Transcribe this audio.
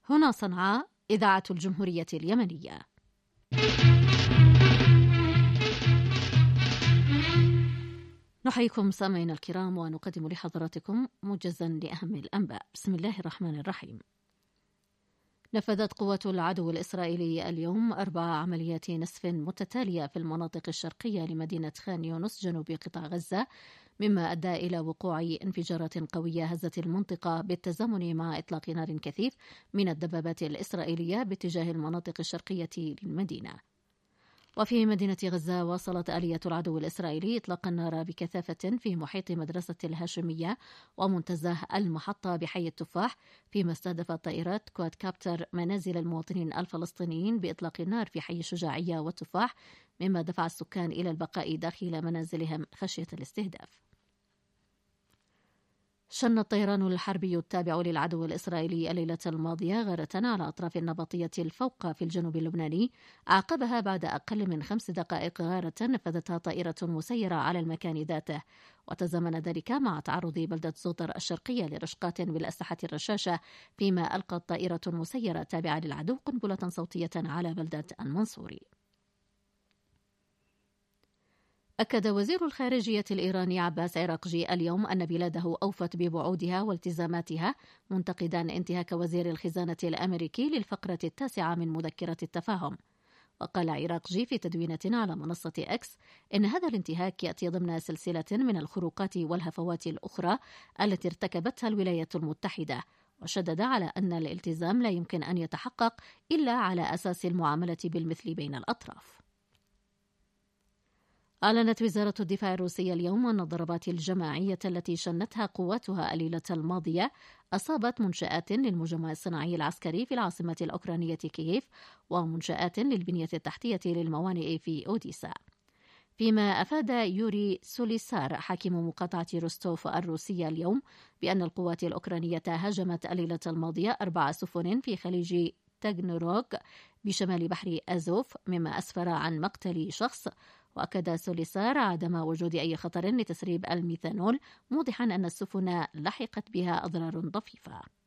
هنا صنعاء، إذاعة الجمهورية اليمنية. نحييكم سامعينا الكرام ونقدم لحضراتكم موجزا لأهم الأنباء. بسم الله الرحمن الرحيم. نفذت قوات العدو الإسرائيلي اليوم 4 عمليات نسف متتالية في المناطق الشرقية لمدينة خان يونس جنوب قطاع غزة، مما أدى إلى وقوع انفجارات قوية هزت المنطقة بالتزامن مع إطلاق نار كثيف من الدبابات الإسرائيلية باتجاه المناطق الشرقية للمدينة. وفي مدينة غزة واصلت آلية العدو الإسرائيلي إطلاق النار بكثافة في محيط مدرسة الهاشمية ومنتزه المحطة بحي التفاح، فيما استهدفت طائرات كواد كابتر منازل المواطنين الفلسطينيين بإطلاق النار في حي الشجاعية والتفاح، مما دفع السكان إلى البقاء داخل منازلهم خشية الاستهداف. شن الطيران الحربي التابع للعدو الإسرائيلي الليلة الماضية غارة على أطراف النبطية الفوق في الجنوب اللبناني، عقبها بعد أقل من 5 دقائق غارة نفذتها طائرة مسيرة على المكان ذاته، وتزامن ذلك مع تعرض بلدة زوطر الشرقية لرشقات بالأسلحة الرشاشة، فيما ألقت طائرة مسيرة تابعة للعدو قنبلة صوتية على بلدة المنصوري. أكد وزير الخارجية الإيراني عباس عراقجي اليوم أن بلاده أوفت بوعودها والتزاماتها، منتقدا انتهاك وزير الخزانة الأمريكي للفقرة 9 من مذكرة التفاهم. وقال عراقجي في تدوينة على منصة إكس إن هذا الانتهاك يأتي ضمن سلسلة من الخروقات والهفوات الأخرى التي ارتكبتها الولايات المتحدة، وشدد على أن الالتزام لا يمكن أن يتحقق إلا على أساس المعاملة بالمثل بين الأطراف. أعلنت وزارة الدفاع الروسية اليوم أن الضربات الجماعية التي شنتها قواتها الليلة الماضية أصابت منشآت للمجمع الصناعي العسكري في العاصمة الأوكرانية كييف ومنشآت للبنية التحتية للموانئ في أوديسا. فيما أفاد يوري سوليسار حاكم مقاطعة روستوف الروسية اليوم بأن القوات الأوكرانية هاجمت الليلة الماضية 4 سفن في خليج تاغنروغ بشمال بحر أزوف، مما أسفر عن مقتل شخص. وأكد سوليسار عدم وجود أي خطر لتسريب الميثانول، موضحا أن السفن لحقت بها أضرار طفيفة.